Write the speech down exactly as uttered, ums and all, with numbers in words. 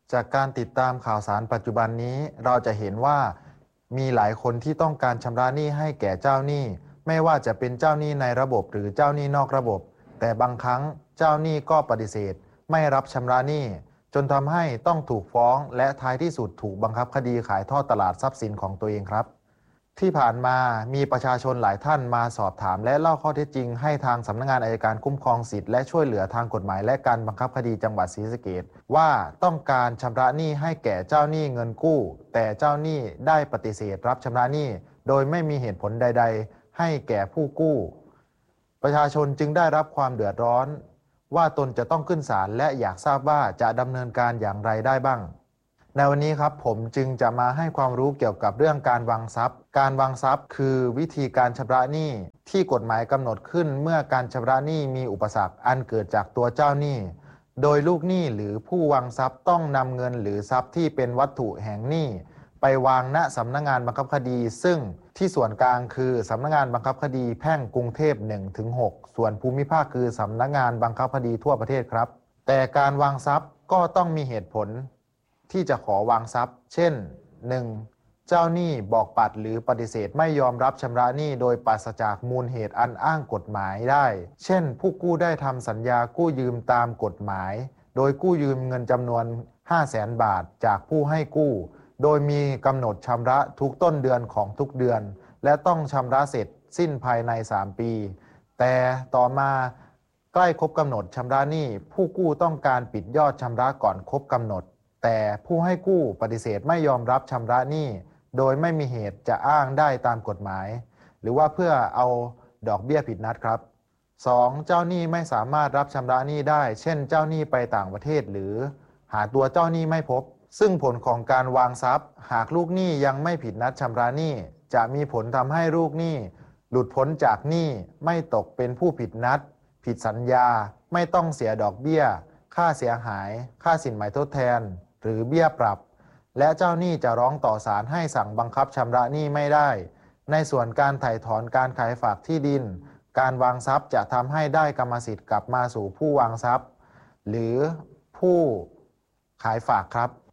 จากการติดตามข่าวสารปัจจุบันนี้เราจะเห็นว่ามีหลายคนที่ต้องการชำระหนี้ให้แก่เจ้าหนี้ไม่ว่าจะเป็นเจ้าหนี้ในระบบหรือเจ้าหนี้นอกระบบแต่บางครั้งเจ้าหนี้ก็ปฏิเสธไม่รับชำระหนี้จนทำให้ต้องถูกฟ้องและท้ายที่สุดถูกบังคับคดีขายทอดตลาดทรัพย์สินของตัวเองครับที่ผ่านมามีประชาชนหลายท่านมาสอบถามและเล่าข้อเท็จจริงให้ทางสำนักงานอัยการคุ้มครองสิทธิและช่วยเหลือทางกฎหมายและการบังคับคดีจังหวัดศรีสะเกษว่าต้องการชำระหนี้ให้แก่เจ้าหนี้เงินกู้แต่เจ้าหนี้ได้ปฏิเสธรับชำระหนี้โดยไม่มีเหตุผลใดๆให้แก่ผู้กู้ประชาชนจึงได้รับความเดือดร้อนว่าตนจะต้องขึ้นศาลและอยากทราบว่าจะดำเนินการอย่างไรได้บ้างในวันนี้ครับผมจึงจะมาให้ความรู้เกี่ยวกับเรื่องการวางทรัพย์การวางทรัพย์คือวิธีการชำระหนี้ที่กฎหมายกำหนดขึ้นเมื่อการชำระหนี้มีอุปสรรคอันเกิดจากตัวเจ้าหนี้โดยลูกหนี้หรือผู้วางทรัพย์ต้องนำเงินหรือทรัพย์ที่เป็นวัตถุแห่งหนี้ไปวางณสำนักงานบังคับคดีซึ่งที่ส่วนกลางคือสำนักงานบังคับคดีแพ่งกรุงเทพ หนึ่งถึงหก ส่วนภูมิภาคคือสำนักงานบังคับคดีทั่วประเทศครับแต่การวางทรัพย์ก็ต้องมีเหตุผลที่จะขอวางทรัพย์เช่น หนึ่ง เจ้าหนี้บอกปัดหรือปฏิเสธไม่ยอมรับชำระหนี้โดยปราศจากมูลเหตุอันอ้างกฎหมายได้เช่นผู้กู้ได้ทำสัญญากู้ยืมตามกฎหมายโดยกู้ยืมเงินจำนวน ห้าแสน บาทจากผู้ให้กู้โดยมีกำหนดชำระทุกต้นเดือนของทุกเดือนและต้องชำระเสร็จสิ้นภายในสามปีแต่ต่อมาใกล้ครบกำหนดชำระหนี้ผู้กู้ต้องการปิดยอดชำระก่อนครบกำหนดแต่ผู้ให้กู้ปฏิเสธไม่ยอมรับชำระหนี้โดยไม่มีเหตุจะอ้างได้ตามกฎหมายหรือว่าเพื่อเอาดอกเบี้ยผิดนัดครับสองเจ้าหนี้ไม่สามารถรับชำระหนี้ได้เช่นเจ้าหนี้ไปต่างประเทศหรือหาตัวเจ้าหนี้ไม่พบซึ่งผลของการวางทรัพย์หากลูกหนี้ยังไม่ผิดนัดชำระหนี้จะมีผลทำให้ลูกหนี้หลุดพ้นจากหนี้ไม่ตกเป็นผู้ผิดนัดผิดสัญญาไม่ต้องเสียดอกเบี้ยค่าเสียหายค่าสินไหมทดแทนหรือเบี้ยปรับและเจ้าหนี้จะร้องต่อศาลให้สั่งบังคับชำระหนี้ไม่ได้ในส่วนการไถ่ถอนการขายฝากที่ดินการวางทรัพย์จะทำให้ได้กรรมสิทธิ์กลับมาสู่ผู้วางทรัพย์หรือผู้ขายฝากครับ